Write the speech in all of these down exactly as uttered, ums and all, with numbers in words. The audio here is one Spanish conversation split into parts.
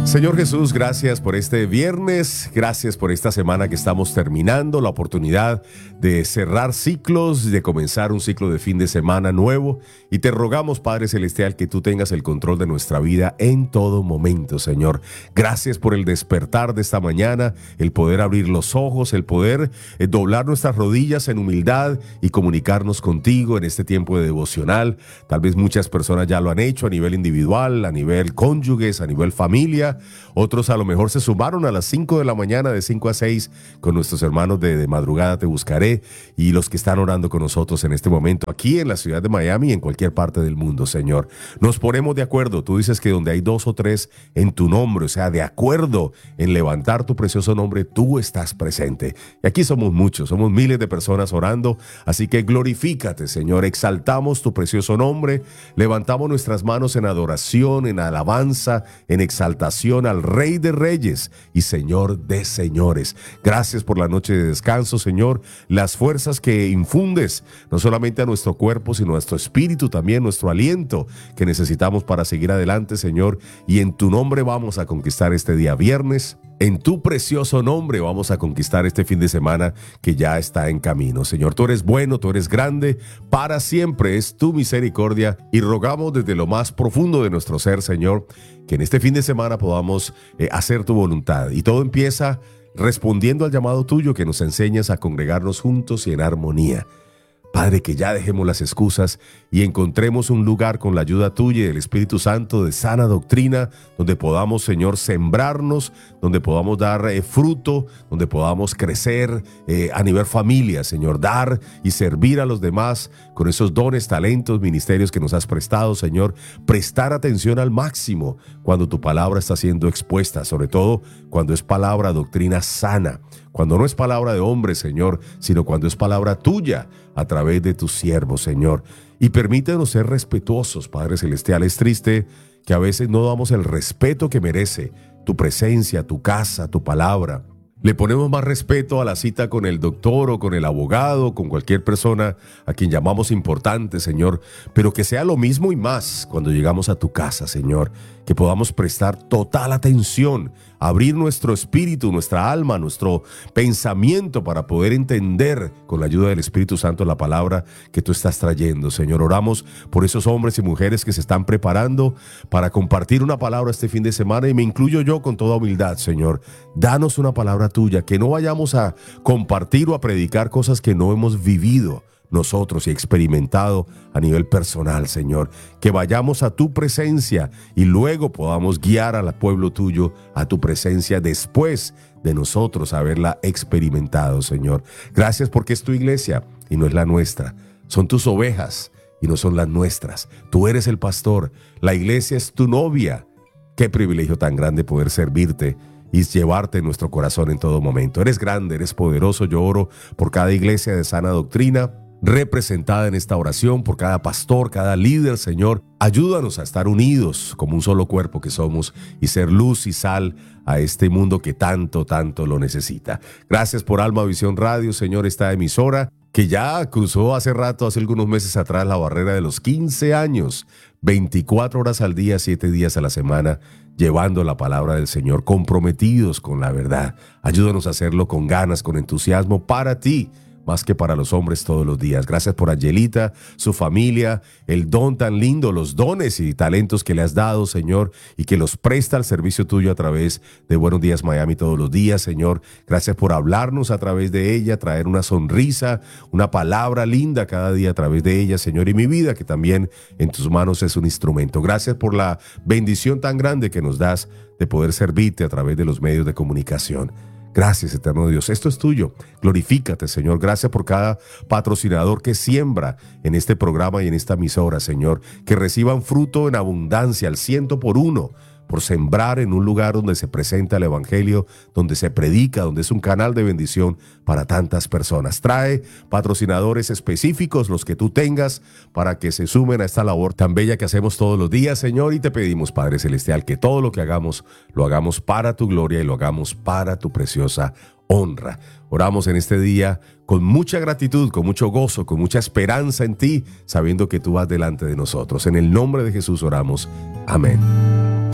Señor Jesús, gracias por este viernes, gracias por esta semana que estamos terminando, la oportunidad de cerrar ciclos, de comenzar un ciclo de fin de semana nuevo, y te rogamos, Padre Celestial, que tú tengas el control de nuestra vida en todo momento, Señor. Gracias por el despertar de esta mañana, el poder abrir los ojos, el poder eh, doblar nuestras rodillas en humildad y comunicarnos contigo en este tiempo de devocional. Tal vez muchas personas ya lo han hecho a nivel individual, a nivel cónyuges, a nivel familia. Otros a lo mejor se sumaron a las cinco de la mañana, de cinco a seis, con nuestros hermanos de, de Madrugada Te Buscaré, y los que están orando con nosotros en este momento, aquí en la ciudad de Miami y en cualquier parte del mundo, Señor. Nos ponemos de acuerdo. Tú dices que donde hay dos o tres en tu nombre, o sea, de acuerdo en levantar tu precioso nombre, tú estás presente. Y aquí somos muchos, somos miles de personas orando, así que glorifícate, Señor. Exaltamos tu precioso nombre, levantamos nuestras manos en adoración, en alabanza, en exaltación al Rey de Reyes y Señor de Señores. Gracias por la noche de descanso, Señor, las fuerzas que infundes, no solamente a nuestro cuerpo, sino a nuestro espíritu, también nuestro aliento que necesitamos para seguir adelante, Señor, y en tu nombre vamos a conquistar este día viernes. En tu precioso nombre vamos a conquistar este fin de semana que ya está en camino. Señor, tú eres bueno, tú eres grande, para siempre es tu misericordia, y rogamos desde lo más profundo de nuestro ser, Señor, que en este fin de semana podamos eh, hacer tu voluntad. Y todo empieza respondiendo al llamado tuyo que nos enseñas a congregarnos juntos y en armonía. Padre, que ya dejemos las excusas y encontremos un lugar con la ayuda tuya y del Espíritu Santo de sana doctrina, donde podamos, Señor, sembrarnos, donde podamos dar eh, fruto, donde podamos crecer eh, a nivel familia, Señor, dar y servir a los demás con esos dones, talentos, ministerios que nos has prestado, Señor. Prestar atención al máximo cuando tu palabra está siendo expuesta, sobre todo cuando es palabra, doctrina sana, cuando no es palabra de hombre, Señor, sino cuando es palabra tuya a través de tus siervos, Señor. Y permítenos ser respetuosos, Padre Celestial. Es triste que a veces no damos el respeto que merece tu presencia, tu casa, tu palabra. Le ponemos más respeto a la cita con el doctor o con el abogado, con cualquier persona a quien llamamos importante, Señor, pero que sea lo mismo y más cuando llegamos a tu casa, Señor, que podamos prestar total atención, abrir nuestro espíritu, nuestra alma, nuestro pensamiento para poder entender con la ayuda del Espíritu Santo la palabra que tú estás trayendo, Señor. Oramos por esos hombres y mujeres que se están preparando para compartir una palabra este fin de semana, y me incluyo yo con toda humildad, Señor. Danos una palabra tuya, que no vayamos a compartir o a predicar cosas que no hemos vivido nosotros y experimentado a nivel personal, Señor. Que vayamos a tu presencia y luego podamos guiar al pueblo tuyo a tu presencia después de nosotros haberla experimentado, Señor. Gracias porque es tu iglesia y no es la nuestra. Son tus ovejas y no son las nuestras. Tú eres el pastor, la iglesia es tu novia. Qué privilegio tan grande poder servirte y llevarte en nuestro corazón en todo momento. Eres grande, eres poderoso. Yo oro por cada iglesia de sana doctrina representada en esta oración, por cada pastor, cada líder, Señor. Ayúdanos a estar unidos como un solo cuerpo que somos y ser luz y sal a este mundo que tanto, tanto lo necesita. Gracias por Alma Visión Radio, Señor, esta emisora que ya cruzó hace rato, hace algunos meses atrás, la barrera de los quince años, veinticuatro horas al día, siete días a la semana, llevando la palabra del Señor, comprometidos con la verdad. Ayúdanos a hacerlo con ganas, con entusiasmo para ti, más que para los hombres todos los días. Gracias por Angelita, su familia, el don tan lindo, los dones y talentos que le has dado, Señor, y que los presta al servicio tuyo a través de Buenos Días Miami todos los días, Señor. Gracias por hablarnos a través de ella, traer una sonrisa, una palabra linda cada día a través de ella, Señor, y mi vida, que también en tus manos es un instrumento. Gracias por la bendición tan grande que nos das de poder servirte a través de los medios de comunicación. Gracias, eterno Dios. Esto es tuyo. Glorifícate, Señor. Gracias por cada patrocinador que siembra en este programa y en esta emisora, Señor. Que reciban fruto en abundancia, al ciento por uno, por sembrar en un lugar donde se presenta el Evangelio, donde se predica, donde es un canal de bendición para tantas personas. Trae patrocinadores específicos, los que tú tengas, para que se sumen a esta labor tan bella que hacemos todos los días, Señor. Y te pedimos, Padre Celestial, que todo lo que hagamos, lo hagamos para tu gloria y lo hagamos para tu preciosa honra. Oramos en este día con mucha gratitud, con mucho gozo, con mucha esperanza en ti, sabiendo que tú vas delante de nosotros. En el nombre de Jesús oramos. Amén.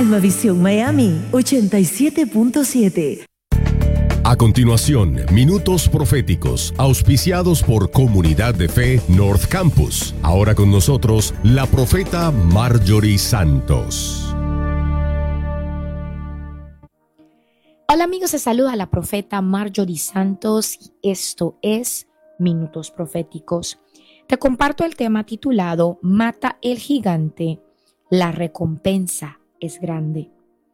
Almavisión Miami ochenta y siete punto siete. A continuación, minutos proféticos, auspiciados por Comunidad de Fe North Campus. Ahora con nosotros, la profeta Marjorie Santos. Hola amigos, se saluda la profeta Marjorie Santos y esto es Minutos Proféticos. Te comparto el tema titulado Mata el gigante, la recompensa es grande.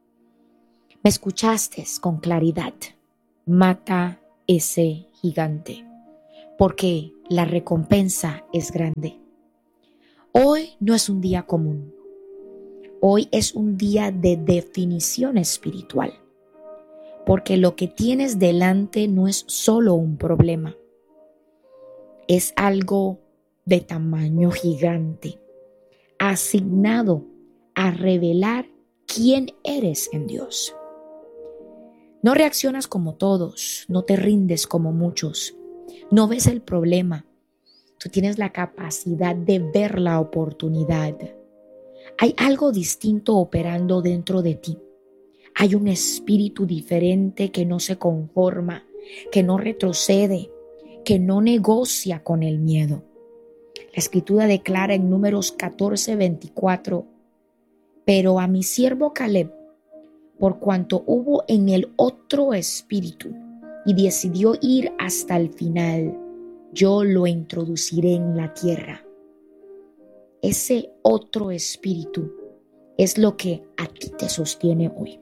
Me escuchaste con claridad. Mata ese gigante, porque la recompensa es grande. Hoy no es un día común. Hoy es un día de definición espiritual, porque lo que tienes delante no es solo un problema, es algo de tamaño gigante, asignado a revelar quién eres en Dios. No reaccionas como todos, no te rindes como muchos, no ves el problema. Tú tienes la capacidad de ver la oportunidad. Hay algo distinto operando dentro de ti. Hay un espíritu diferente que no se conforma, que no retrocede, que no negocia con el miedo. La Escritura declara en Números catorce veinticuatro, pero a mi siervo Caleb, por cuanto hubo en él otro espíritu y decidió ir hasta el final, yo lo introduciré en la tierra. Ese otro espíritu es lo que a ti te sostiene hoy.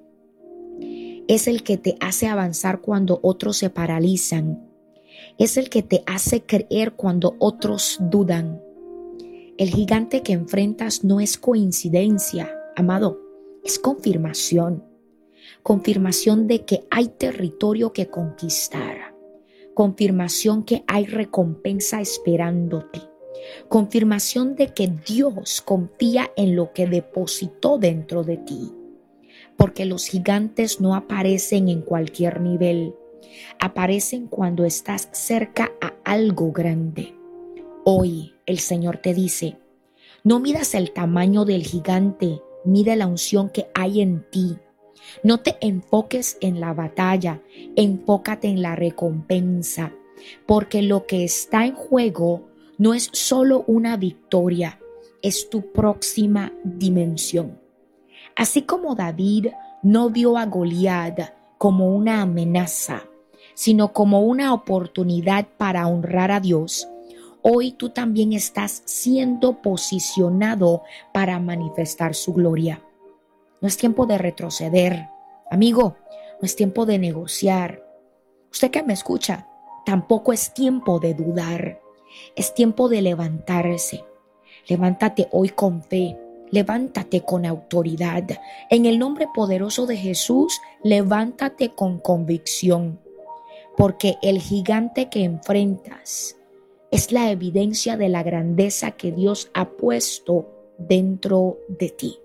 Es el que te hace avanzar cuando otros se paralizan. Es el que te hace creer cuando otros dudan. El gigante que enfrentas no es coincidencia, amado, es confirmación. Confirmación de que hay territorio que conquistar. Confirmación que hay recompensa esperándote. Confirmación de que Dios confía en lo que depositó dentro de ti. Porque los gigantes no aparecen en cualquier nivel. Aparecen cuando estás cerca a algo grande. Hoy el Señor te dice, no midas el tamaño del gigante, mira la unción que hay en ti. No te enfoques en la batalla, enfócate en la recompensa, porque lo que está en juego no es solo una victoria, es tu próxima dimensión. Así como David no vio a Goliat como una amenaza, sino como una oportunidad para honrar a Dios, hoy tú también estás siendo posicionado para manifestar su gloria. No es tiempo de retroceder, amigo, no es tiempo de negociar. Usted que me escucha, tampoco es tiempo de dudar, es tiempo de levantarse. Levántate hoy con fe, levántate con autoridad. En el nombre poderoso de Jesús, levántate con convicción, porque el gigante que enfrentas es la evidencia de la grandeza que Dios ha puesto dentro de ti.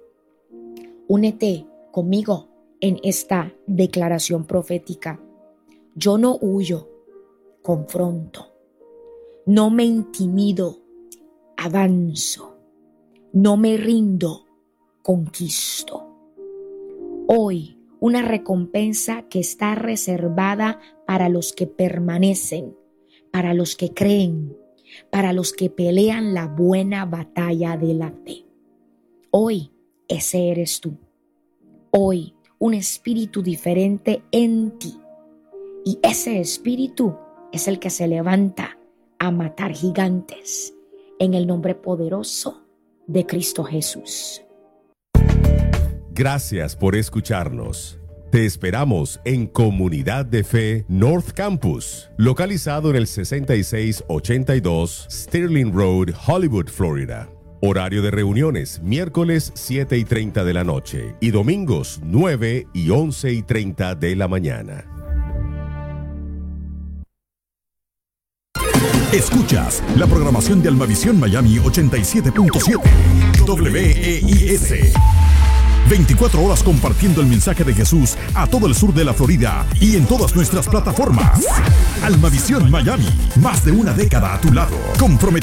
Únete conmigo en esta declaración profética. Yo no huyo, confronto. No me intimido, avanzo. No me rindo, conquisto. Hoy, una recompensa que está reservada para los que permanecen, para los que creen, para los que pelean la buena batalla de la fe. Hoy, ese eres tú. Hoy, un espíritu diferente en ti. Y ese espíritu es el que se levanta a matar gigantes en el nombre poderoso de Cristo Jesús. Gracias por escucharnos. Te esperamos en Comunidad de Fe North Campus, localizado en el sesenta y seis ochenta y dos Sterling Road, Hollywood, Florida. Horario de reuniones, miércoles siete y treinta de la noche y domingos nueve y once y treinta de la mañana. Escuchas la programación de Almavisión Miami ochenta y siete punto siete W E I S. veinticuatro horas compartiendo el mensaje de Jesús a todo el sur de la Florida y en todas nuestras plataformas. Almavisión Miami, más de una década a tu lado, comprometido